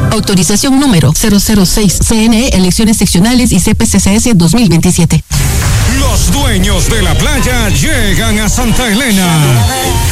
Autorización número 006. CNE, elecciones seccionales y CPCCS 2027. Los dueños de la playa llegan a Santa Elena.